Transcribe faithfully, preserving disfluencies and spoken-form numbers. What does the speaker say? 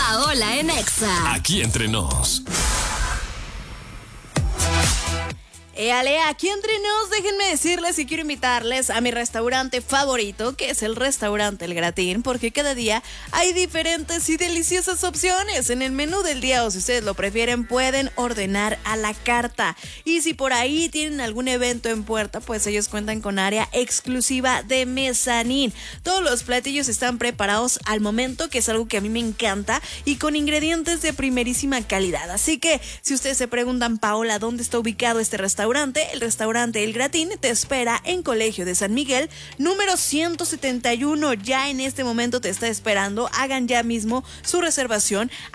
Paola en Exa. Aquí entre nos. Éale, aquí entre nos, déjenme decirles y quiero invitarles a mi restaurante favorito, que es el restaurante El Gratín, porque cada día hay diferentes y deliciosas opciones en el menú del día, o si ustedes lo prefieren pueden ordenar a la carta. Y si por ahí tienen algún evento en puerta, pues ellos cuentan con área exclusiva de mezanín. Todos los platillos están preparados al momento, que es algo que a mí me encanta, y con ingredientes de primerísima calidad. Así que si ustedes se preguntan, Paola, ¿dónde está ubicado este restaurante? El restaurante El Gratín te espera en Colegio de San Miguel, número ciento setenta y uno. Ya en este momento te está esperando. Hagan ya mismo su reservación